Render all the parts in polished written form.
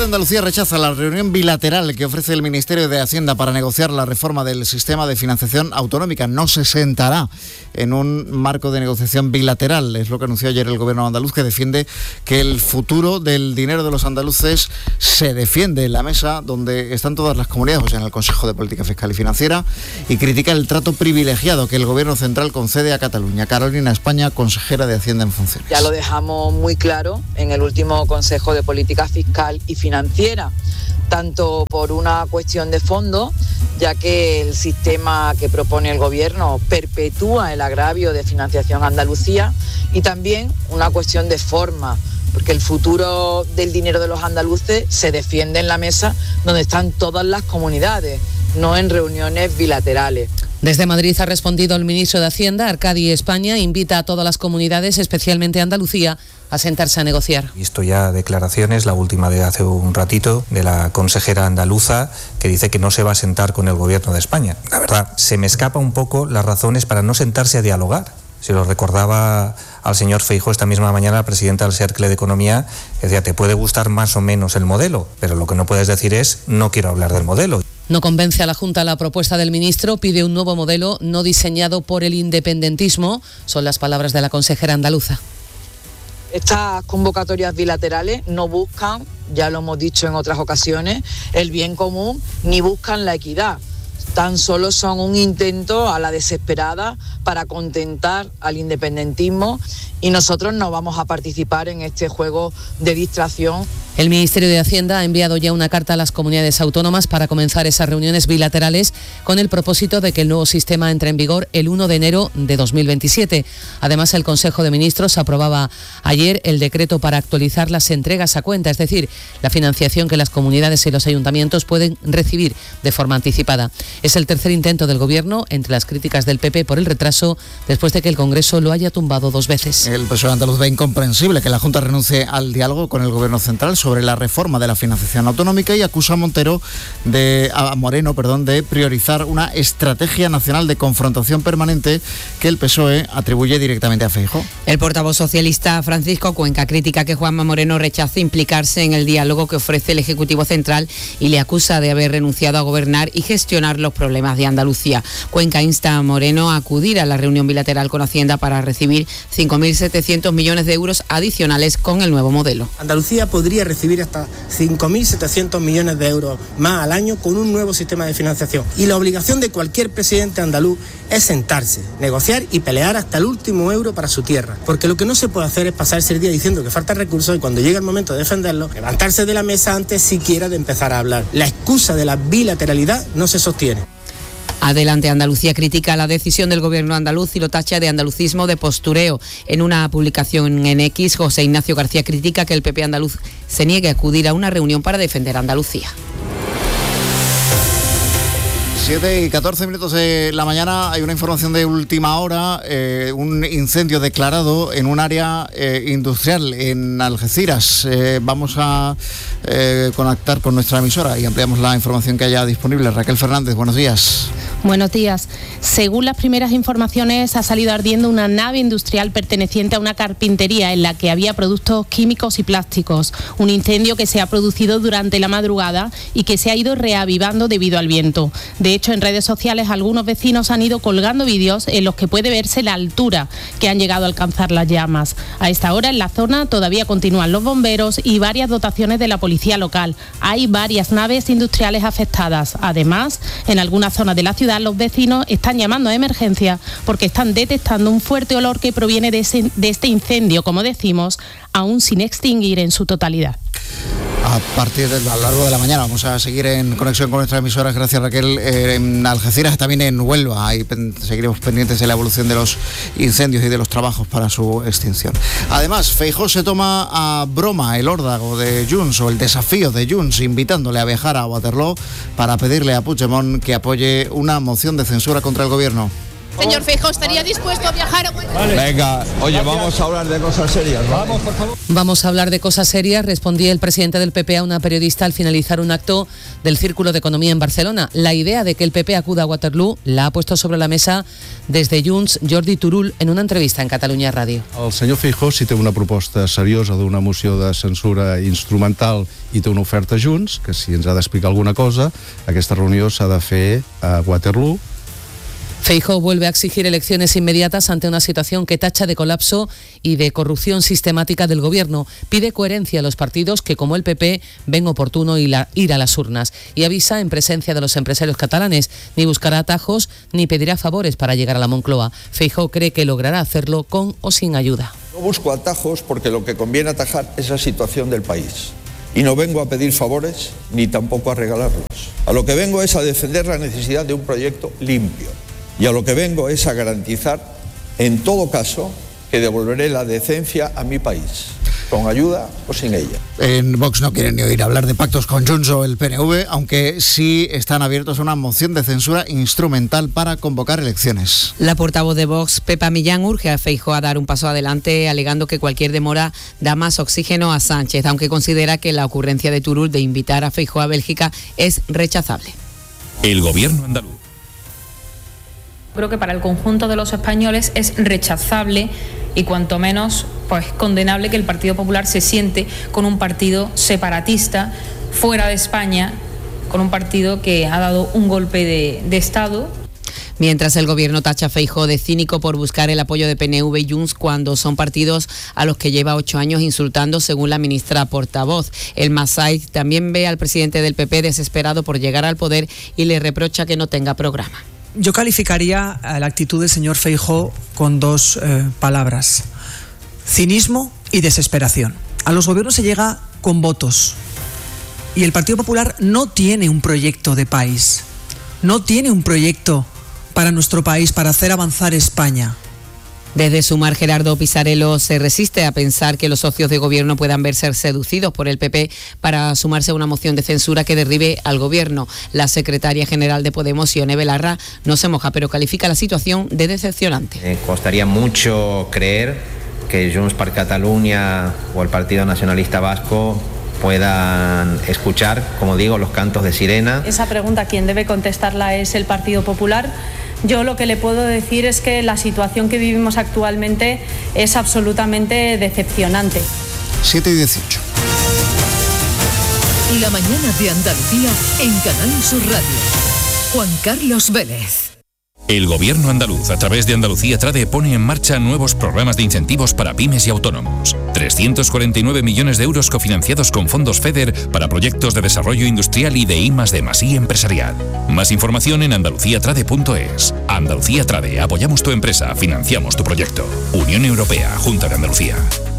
de Andalucía rechaza la reunión bilateral que ofrece el Ministerio de Hacienda para negociar la reforma del sistema de financiación autonómica. No se sentará en un marco de negociación bilateral. Es lo que anunció ayer el Gobierno andaluz, que defiende que el futuro del dinero de los andaluces se defiende en la mesa donde están todas las comunidades, o sea, en el Consejo de Política Fiscal y Financiera, y critica el trato privilegiado que el Gobierno central concede a Cataluña. Carolina España, consejera de Hacienda en funciones. Ya lo dejamos muy claro en el último Consejo de Política Fiscal y Financiera, tanto por una cuestión de fondo, ya que el sistema que propone el Gobierno perpetúa el agravio de financiación a Andalucía, y también una cuestión de forma, porque el futuro del dinero de los andaluces se defiende en la mesa donde están todas las comunidades, no en reuniones bilaterales. Desde Madrid ha respondido el ministro de Hacienda, Arcadi España, invita a todas las comunidades, especialmente a Andalucía, a sentarse a negociar. He visto ya declaraciones, la última de hace un ratito, de la consejera andaluza, que dice que no se va a sentar con el Gobierno de España. La verdad, se me escapa un poco las razones para no sentarse a dialogar. Se lo recordaba al señor Feijóo esta misma mañana, la presidenta del Cercle de Economía, que decía, te puede gustar más o menos el modelo, pero lo que no puedes decir es, no quiero hablar del modelo. No convence a la Junta la propuesta del ministro, pide un nuevo modelo no diseñado por el independentismo. Son las palabras de la consejera andaluza. Estas convocatorias bilaterales no buscan, ya lo hemos dicho en otras ocasiones, el bien común, ni buscan la equidad. Tan solo son un intento a la desesperada para contentar al independentismo, y nosotros no vamos a participar en este juego de distracción. El Ministerio de Hacienda ha enviado ya una carta a las comunidades autónomas para comenzar esas reuniones bilaterales con el propósito de que el nuevo sistema entre en vigor el 1 de enero de 2027. Además, el Consejo de Ministros aprobaba ayer el decreto para actualizar las entregas a cuenta, es decir, la financiación que las comunidades y los ayuntamientos pueden recibir de forma anticipada. Es el tercer intento del Gobierno, entre las críticas del PP por el retraso, después de que el Congreso lo haya tumbado 2 veces. El PSOE andaluz ve incomprensible que la Junta renuncie al diálogo con el Gobierno central sobre la reforma de la financiación autonómica, y acusa a Moreno de priorizar una estrategia nacional de confrontación permanente que el PSOE atribuye directamente a Feijóo. El portavoz socialista Francisco Cuenca critica que Juanma Moreno rechace implicarse en el diálogo que ofrece el Ejecutivo Central y le acusa de haber renunciado a gobernar y gestionar los problemas de Andalucía. Cuenca insta a Moreno a acudir a la reunión bilateral con Hacienda para recibir 5.700 millones de euros adicionales con el nuevo modelo. Andalucía podría recibir hasta 5.700 millones de euros más al año con un nuevo sistema de financiación. Y la obligación de cualquier presidente andaluz es sentarse, negociar y pelear hasta el último euro para su tierra. Porque lo que no se puede hacer es pasarse el día diciendo que faltan recursos y cuando llega el momento de defenderlo, levantarse de la mesa antes siquiera de empezar a hablar. La excusa de la bilateralidad no se sostiene. Adelante Andalucía critica la decisión del Gobierno andaluz y lo tacha de andalucismo de postureo. En una publicación en X, José Ignacio García critica que el PP andaluz se niegue a acudir a una reunión para defender a Andalucía. 7:14 de la mañana, hay una información de última hora, un incendio declarado en un área industrial en Algeciras. Vamos a conectar con nuestra emisora y ampliamos la información que haya disponible. Raquel Fernández, buenos días. Buenos días. Según las primeras informaciones, ha salido ardiendo una nave industrial perteneciente a una carpintería en la que había productos químicos y plásticos. Un incendio que se ha producido durante la madrugada y que se ha ido reavivando debido al viento. De hecho, en redes sociales algunos vecinos han ido colgando vídeos en los que puede verse la altura que han llegado a alcanzar las llamas. A esta hora en la zona todavía continúan los bomberos y varias dotaciones de la policía local. Hay varias naves industriales afectadas. Además, en algunas zonas de la ciudad los vecinos están llamando a emergencia porque están detectando un fuerte olor que proviene de este incendio, como decimos, aún sin extinguir en su totalidad. A lo largo de la mañana vamos a seguir en conexión con nuestras emisoras, gracias Raquel, en Algeciras, también en Huelva. Ahí seguiremos pendientes de la evolución de los incendios y de los trabajos para su extinción. Además, Feijóo se toma a broma el órdago de Junts o el desafío de Junts, invitándole a viajar a Waterloo para pedirle a Puigdemont que apoye una moción de censura contra el gobierno. Señor Feijóo, ¿estaría dispuesto a viajar a Waterloo? Venga, oye, vamos a hablar de cosas serias, ¿vale? Vamos, por favor. Vamos a hablar de cosas serias, respondía el presidente del PP a una periodista al finalizar un acto del Círculo de Economía en Barcelona. La idea de que el PP acuda a Waterloo la ha puesto sobre la mesa desde Junts Jordi Turull en una entrevista en Catalunya Radio. El senyor Feijóo, si té una proposta seriosa d'una moció de censura instrumental i té una oferta Junts, que si ens ha d'explicar alguna cosa, aquesta reunió s'ha de fer a Waterloo. Feijóo vuelve a exigir elecciones inmediatas ante una situación que tacha de colapso y de corrupción sistemática del gobierno. Pide coherencia a los partidos que, como el PP, ven oportuno ir a las urnas. Y avisa en presencia de los empresarios catalanes, ni buscará atajos ni pedirá favores para llegar a la Moncloa. Feijóo cree que logrará hacerlo con o sin ayuda. No busco atajos porque lo que conviene atajar es la situación del país. Y no vengo a pedir favores ni tampoco a regalarlos. A lo que vengo es a defender la necesidad de un proyecto limpio. Y a lo que vengo es a garantizar, en todo caso, que devolveré la decencia a mi país, con ayuda o sin ella. En Vox no quieren ni oír hablar de pactos con Junts o el PNV, aunque sí están abiertos a una moción de censura instrumental para convocar elecciones. La portavoz de Vox, Pepa Millán, urge a Feijóo a dar un paso adelante, alegando que cualquier demora da más oxígeno a Sánchez, aunque considera que la ocurrencia de Turull de invitar a Feijóo a Bélgica es rechazable. El gobierno andaluz. Creo que para el conjunto de los españoles es rechazable y cuanto menos pues condenable que el Partido Popular se siente con un partido separatista fuera de España, con un partido que ha dado un golpe de Estado. Mientras el gobierno tacha a Feijóo de cínico por buscar el apoyo de PNV y Junts cuando son partidos a los que lleva 8 años insultando, según la ministra portavoz. El Masai también ve al presidente del PP desesperado por llegar al poder y le reprocha que no tenga programa. Yo calificaría la actitud del señor Feijóo con dos palabras: cinismo y desesperación. A los gobiernos se llega con votos y el Partido Popular no tiene un proyecto de país, no tiene un proyecto para nuestro país, para hacer avanzar España. Desde Sumar, Gerardo Pisarello se resiste a pensar que los socios de gobierno puedan verse seducidos por el PP para sumarse a una moción de censura que derribe al gobierno. La secretaria general de Podemos, Ione Belarra, no se moja, pero califica la situación de decepcionante. Costaría mucho creer que Junts per Catalunya o el Partido Nacionalista Vasco puedan escuchar, como digo, los cantos de sirena. Esa pregunta, quien debe contestarla es el Partido Popular. Yo lo que le puedo decir es que la situación que vivimos actualmente es absolutamente decepcionante. 7:18. La mañana de Andalucía en Canal Sur Radio. Juan Carlos Vélez. El gobierno andaluz, a través de Andalucía Trade, pone en marcha nuevos programas de incentivos para pymes y autónomos. 349 millones de euros cofinanciados con fondos FEDER para proyectos de desarrollo industrial y de I+D+I empresarial. Más información en andaluciatrade.es. Andalucía Trade, apoyamos tu empresa, financiamos tu proyecto. Unión Europea, Junta de Andalucía.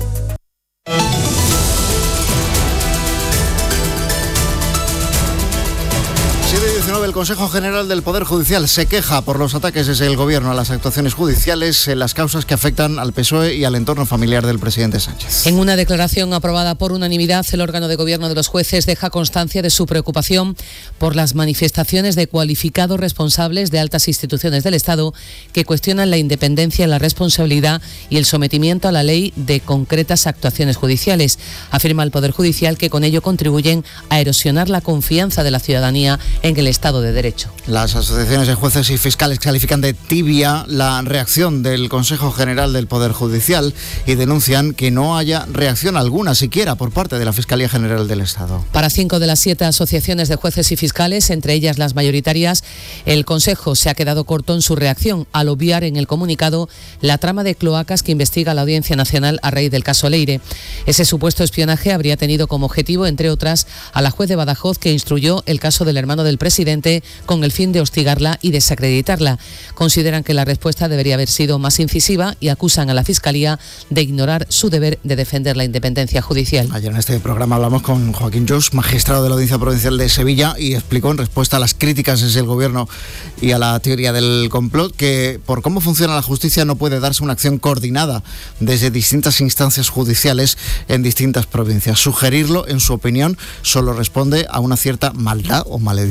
El Consejo General del Poder Judicial se queja por los ataques desde el Gobierno a las actuaciones judiciales en las causas que afectan al PSOE y al entorno familiar del presidente Sánchez. En una declaración aprobada por unanimidad, el órgano de gobierno de los jueces deja constancia de su preocupación por las manifestaciones de cualificados responsables de altas instituciones del Estado que cuestionan la independencia, la responsabilidad y el sometimiento a la ley de concretas actuaciones judiciales. Afirma el Poder Judicial que con ello contribuyen a erosionar la confianza de la ciudadanía en el Estado de Derecho. Las asociaciones de jueces y fiscales califican de tibia la reacción del Consejo General del Poder Judicial y denuncian que no haya reacción alguna siquiera por parte de la Fiscalía General del Estado. Para 5 de las 7 asociaciones de jueces y fiscales, entre ellas las mayoritarias, el Consejo se ha quedado corto en su reacción al obviar en el comunicado la trama de cloacas que investiga la Audiencia Nacional a raíz del caso Leire. Ese supuesto espionaje habría tenido como objetivo, entre otras, a la juez de Badajoz que instruyó el caso del hermano del presidente con el fin de hostigarla y desacreditarla. Consideran que la respuesta debería haber sido más incisiva y acusan a la Fiscalía de ignorar su deber de defender la independencia judicial. Ayer en este programa hablamos con Joaquín Jox, magistrado de la Audiencia Provincial de Sevilla, y explicó en respuesta a las críticas desde el Gobierno y a la teoría del complot que por cómo funciona la justicia no puede darse una acción coordinada desde distintas instancias judiciales en distintas provincias. Sugerirlo, en su opinión, solo responde a una cierta maldad o maledicencia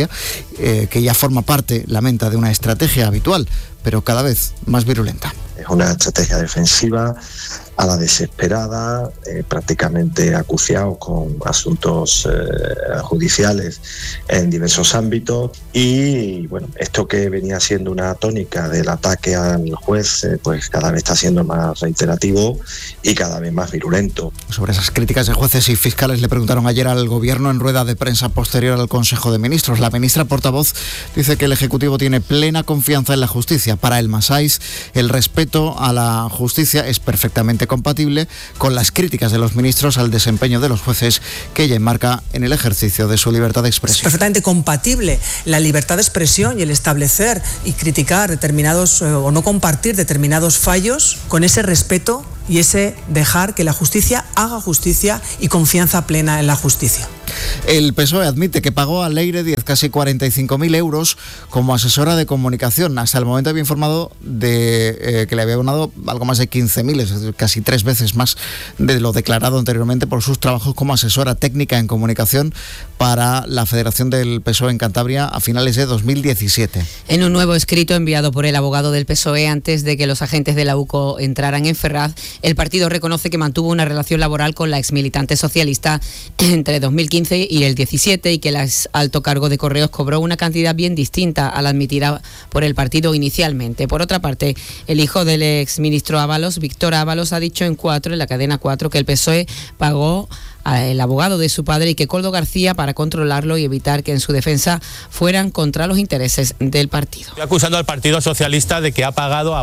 justicia, que ya forma parte, lamenta, de una estrategia habitual, pero cada vez más virulenta. Es una estrategia defensiva a la desesperada, prácticamente acuciados con asuntos judiciales en diversos ámbitos, y bueno, esto que venía siendo una tónica del ataque al juez, pues cada vez está siendo más reiterativo y cada vez más virulento. Sobre esas críticas de jueces y fiscales le preguntaron ayer al Gobierno en rueda de prensa posterior al Consejo de Ministros. La ministra portavoz dice que el Ejecutivo tiene plena confianza en la justicia. Para el Masais, el respeto a la justicia es perfectamente compatible con las críticas de los ministros al desempeño de los jueces que ella enmarca en el ejercicio de su libertad de expresión. Es perfectamente compatible la libertad de expresión y el establecer y criticar determinados o no compartir determinados fallos con ese respeto y ese dejar que la justicia haga justicia y confianza plena en la justicia. El PSOE admite que pagó a Leire Díez casi 45.000 euros como asesora de comunicación. Hasta el momento había informado de que le había abonado algo más de 15.000, es decir, casi 3 veces más de lo declarado anteriormente por sus trabajos como asesora técnica en comunicación para la Federación del PSOE en Cantabria a finales de 2017. En un nuevo escrito enviado por el abogado del PSOE antes de que los agentes de la UCO entraran en Ferraz, el partido reconoce que mantuvo una relación laboral con la exmilitante socialista entre 2015 y el 17 y que el alto cargo de Correos cobró una cantidad bien distinta a la admitida por el partido inicialmente. Por otra parte, el hijo del exministro Ábalos, Víctor Ábalos, ha dicho en la cadena 4, que el PSOE pagó al abogado de su padre y que Koldo García para controlarlo y evitar que en su defensa fueran contra los intereses del partido. Estoy acusando al Partido Socialista de que ha pagado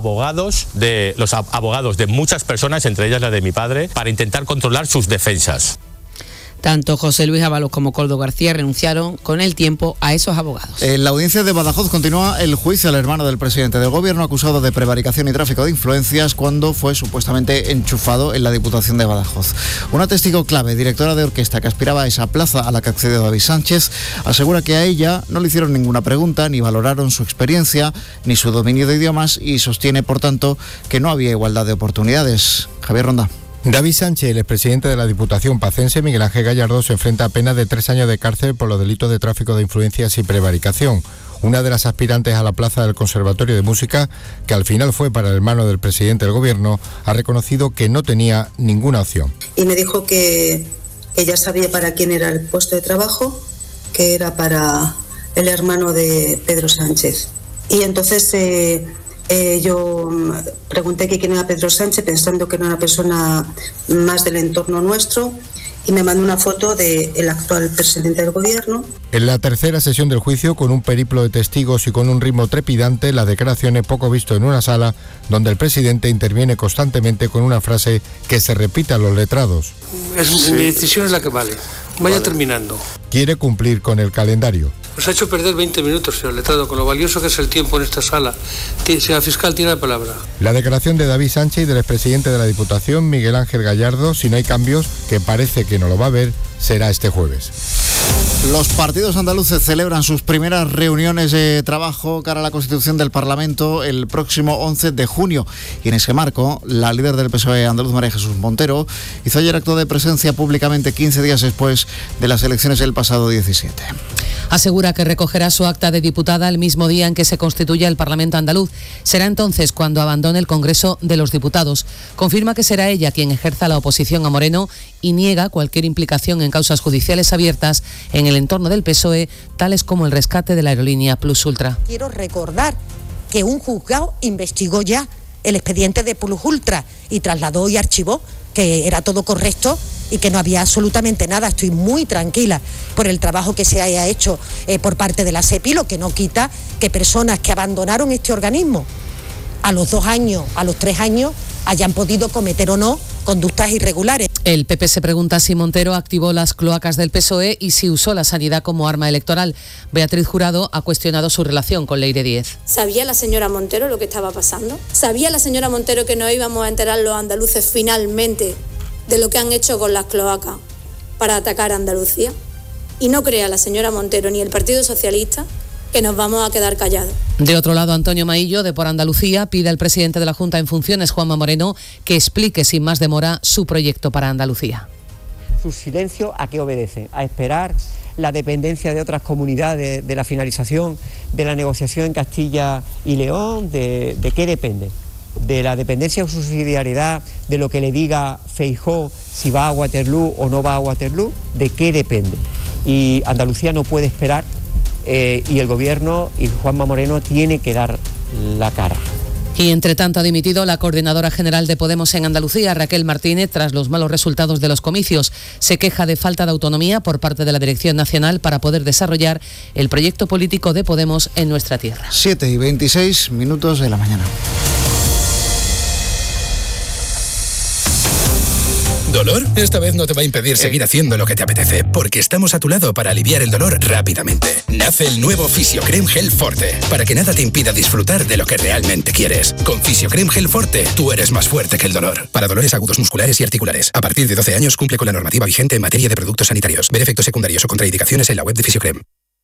los abogados de muchas personas, entre ellas la de mi padre, para intentar controlar sus defensas. Tanto José Luis Ábalos como Koldo García renunciaron con el tiempo a esos abogados. En la audiencia de Badajoz continúa el juicio al hermano del presidente del Gobierno acusado de prevaricación y tráfico de influencias cuando fue supuestamente enchufado en la Diputación de Badajoz. Una testigo clave, directora de orquesta que aspiraba a esa plaza a la que accedió David Sánchez, asegura que a ella no le hicieron ninguna pregunta, ni valoraron su experiencia, ni su dominio de idiomas y sostiene, por tanto, que no había igualdad de oportunidades. Javier Ronda. David Sánchez, el expresidente de la Diputación pacense, Miguel Ángel Gallardo, se enfrenta a pena de 3 años de cárcel por los delitos de tráfico de influencias y prevaricación. Una de las aspirantes a la plaza del Conservatorio de Música, que al final fue para el hermano del presidente del Gobierno, ha reconocido que no tenía ninguna opción. Y me dijo que ella sabía para quién era el puesto de trabajo, que era para el hermano de Pedro Sánchez. Y entonces yo pregunté que quién era Pedro Sánchez, pensando que era una persona más del entorno nuestro, y me mandó una foto del actual presidente del Gobierno. En la tercera sesión del juicio, con un periplo de testigos y con un ritmo trepidante, las declaraciones poco visto en una sala donde el presidente interviene constantemente con una frase que se repite a los letrados. Mi decisión es la que vale. Vaya terminando. Quiere cumplir con el calendario. Nos ha hecho perder 20 minutos, señor letrado, con lo valioso que es el tiempo en esta sala. Señor fiscal, tiene la palabra. La declaración de David Sánchez y del expresidente de la Diputación, Miguel Ángel Gallardo, si no hay cambios, que parece que no lo va a haber, será este jueves. Los partidos andaluces celebran sus primeras reuniones de trabajo cara a la constitución del Parlamento el próximo 11 de junio. Y en ese marco, la líder del PSOE andaluz, María Jesús Montero, hizo ayer acto de presencia públicamente 15 días después de las elecciones del pasado 17. Asegura que recogerá su acta de diputada el mismo día en que se constituya el Parlamento andaluz. Será entonces cuando abandone el Congreso de los Diputados. Confirma que será ella quien ejerza la oposición a Moreno y niega cualquier implicación en causas judiciales abiertas en el entorno del PSOE, tales como el rescate de la aerolínea Plus Ultra. Quiero recordar que un juzgado investigó ya el expediente de Plus Ultra y trasladó y archivó que era todo correcto y que no había absolutamente nada. Estoy muy tranquila por el trabajo que se haya hecho por parte de la SEPI, lo que no quita que personas que abandonaron este organismo a los 2 años, a los 3 años, hayan podido cometer o no conductas irregulares. El PP se pregunta si Montero activó las cloacas del PSOE y si usó la sanidad como arma electoral. Beatriz Jurado ha cuestionado su relación con Leire Díez. ¿Sabía la señora Montero lo que estaba pasando? ¿Sabía la señora Montero que nos íbamos a enterar los andaluces finalmente de lo que han hecho con las cloacas para atacar a Andalucía? Y no crea la señora Montero ni el Partido Socialista que nos vamos a quedar callados. De otro lado, Antonio Maillo, de Por Andalucía, pide al presidente de la Junta en funciones, Juanma Moreno, que explique sin más demora su proyecto para Andalucía. Su silencio, ¿a qué obedece? A esperar la dependencia de otras comunidades de la finalización de la negociación en Castilla y León? ¿De qué depende? ¿De la dependencia o subsidiariedad de lo que le diga Feijóo si va a Waterloo o no va a Waterloo? ¿De qué depende? Y Andalucía no puede esperar y el Gobierno y Juanma Moreno tiene que dar la cara. Y entre tanto ha dimitido la coordinadora general de Podemos en Andalucía, Raquel Martínez, tras los malos resultados de los comicios. Se queja de falta de autonomía por parte de la Dirección Nacional para poder desarrollar el proyecto político de Podemos en nuestra tierra. 7:26 de la mañana. ¿Dolor? Esta vez no te va a impedir seguir haciendo lo que te apetece, porque estamos a tu lado para aliviar el dolor rápidamente. Nace el nuevo Fisiocrem Gel Forte, para que nada te impida disfrutar de lo que realmente quieres. Con Fisiocrem Gel Forte, tú eres más fuerte que el dolor. Para dolores agudos musculares y articulares. A partir de 12 años cumple con la normativa vigente en materia de productos sanitarios. Ver efectos secundarios o contraindicaciones en la web de Fisiocrem.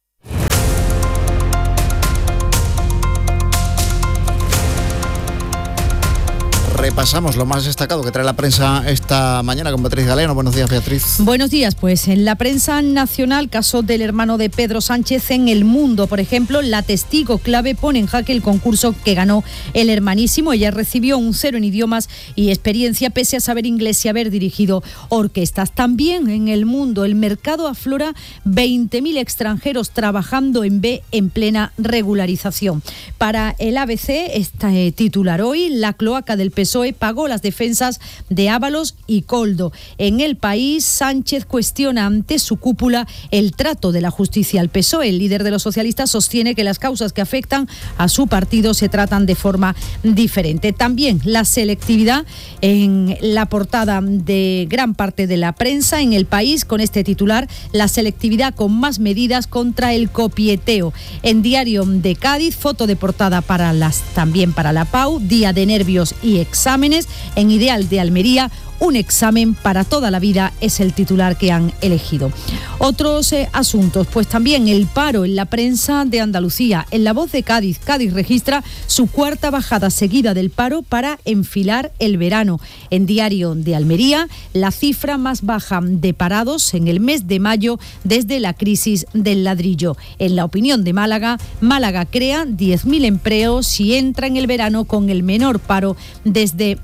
Repasamos lo más destacado que trae la prensa esta mañana con Beatriz Galeno. Buenos días, Beatriz. Buenos días. Pues en la prensa nacional, caso del hermano de Pedro Sánchez en El Mundo. Por ejemplo, la testigo clave pone en jaque el concurso que ganó el hermanísimo. Ella recibió un 0 en idiomas y experiencia pese a saber inglés y haber dirigido orquestas. También en El Mundo, el mercado aflora 20.000 extranjeros trabajando en B en plena regularización. Para el ABC, este titular hoy, la cloaca del PSOE pagó las defensas de Ábalos y Koldo. En El País, Sánchez cuestiona ante su cúpula el trato de la justicia al PSOE. El líder de los socialistas sostiene que las causas que afectan a su partido se tratan de forma diferente. También la selectividad en la portada de gran parte de la prensa. En El País, con este titular, la selectividad con más medidas contra el copieteo. En Diario de Cádiz, foto de portada también para la PAU, día de nervios y exámenes. En Ideal de Almería, un examen para toda la vida es el titular que han elegido. Otros asuntos, pues también el paro en la prensa de Andalucía. En La Voz de Cádiz, Cádiz registra su cuarta bajada seguida del paro para enfilar el verano. En Diario de Almería, la cifra más baja de parados en el mes de mayo desde la crisis del ladrillo. En La Opinión de Málaga, Málaga crea 10.000 empleos y entra en el verano con el menor paro desde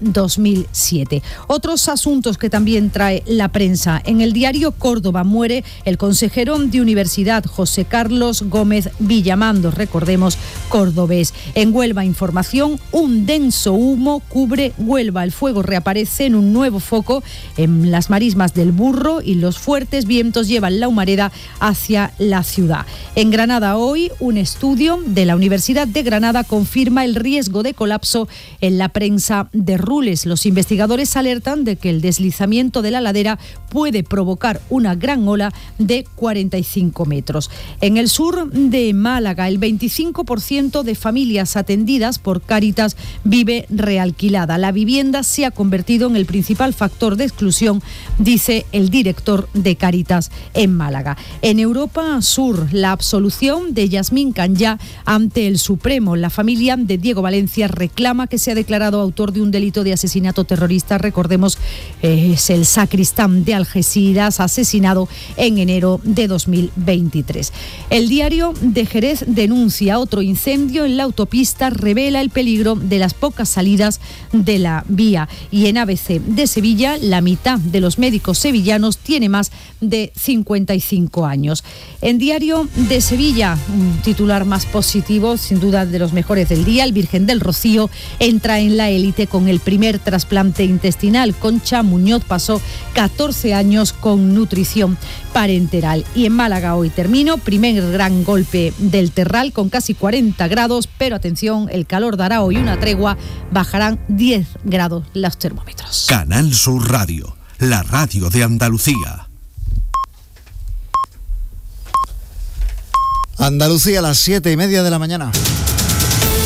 2007. Otros asuntos que también trae la prensa. En el diario Córdoba muere el consejero de Universidad José Carlos Gómez Villamando, recordemos, cordobés. En Huelva Información, un denso humo cubre Huelva. El fuego reaparece en un nuevo foco en las marismas del Burro y los fuertes vientos llevan la humareda hacia la ciudad. En Granada hoy, un estudio de la Universidad de Granada confirma el riesgo de colapso en la prensa de Rules. Los investigadores alertan de que el deslizamiento de la ladera puede provocar una gran ola de 45 metros. En el sur de Málaga, el 25% de familias atendidas por Cáritas vive realquilada. La vivienda se ha convertido en el principal factor de exclusión, dice el director de Cáritas en Málaga. En Europa Sur, la absolución de Yasmín Canyá ante el Supremo. La familia de Diego Valencia reclama que sea declarado autor de un delito de asesinato terrorista. Recordemos, es el sacristán de Algeciras, asesinado en enero de 2023. El diario de Jerez denuncia otro incendio en la autopista, revela el peligro de las pocas salidas de la vía. Y en ABC de Sevilla, la mitad de los médicos sevillanos tiene más de 55 años. En Diario de Sevilla, un titular más positivo, sin duda de los mejores del día, el Virgen del Rocío entra en la élite con el primer trasplante intestinal. Concha Muñoz pasó 14 años con nutrición parenteral. Y en Málaga hoy termino, primer gran golpe del Terral con casi 40 grados, pero atención, el calor dará hoy una tregua, bajarán 10 grados los termómetros. Canal Sur Radio, la radio de Andalucía. Andalucía a las 7:30 de la mañana.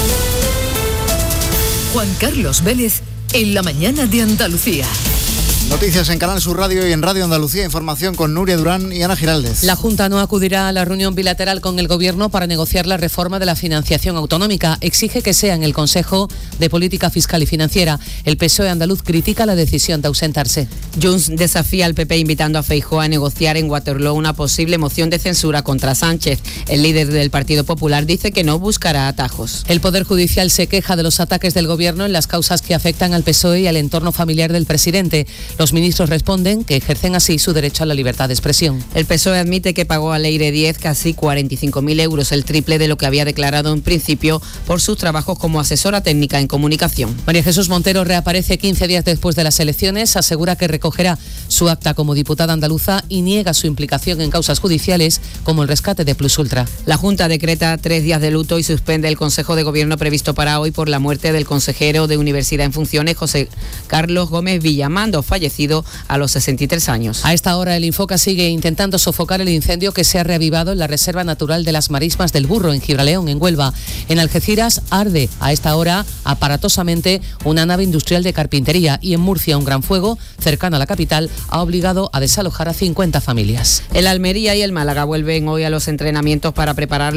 Juan Carlos Vélez en la mañana de Andalucía. Noticias en Canal Sur Radio y en Radio Andalucía. Información con Nuria Durán y Ana Giraldez. La Junta no acudirá a la reunión bilateral con el Gobierno para negociar la reforma de la financiación autonómica. Exige que sea en el Consejo de Política Fiscal y Financiera. El PSOE andaluz critica la decisión de ausentarse. Junts desafía al PP invitando a Feijóo a negociar en Waterloo una posible moción de censura contra Sánchez. El líder del Partido Popular dice que no buscará atajos. El Poder Judicial se queja de los ataques del Gobierno en las causas que afectan al PSOE y al entorno familiar del presidente. Los ministros responden que ejercen así su derecho a la libertad de expresión. El PSOE admite que pagó a Leire Díez casi 45.000 euros, el triple de lo que había declarado en principio por sus trabajos como asesora técnica en comunicación. María Jesús Montero reaparece 15 días después de las elecciones, asegura que recogerá su acta como diputada andaluza y niega su implicación en causas judiciales como el rescate de Plus Ultra. La Junta decreta 3 días de luto y suspende el Consejo de Gobierno previsto para hoy por la muerte del consejero de Universidad en funciones, José Carlos Gómez Villamando, fallecido a los 63 años. A esta hora el Infoca sigue intentando sofocar el incendio que se ha reavivado en la Reserva Natural de las Marismas del Burro, en Gibraleón, en Huelva. En Algeciras arde a esta hora aparatosamente una nave industrial de carpintería y en Murcia un gran fuego cercano a la capital ha obligado a desalojar a 50 familias. El Almería y el Málaga vuelven hoy a los entrenamientos para preparar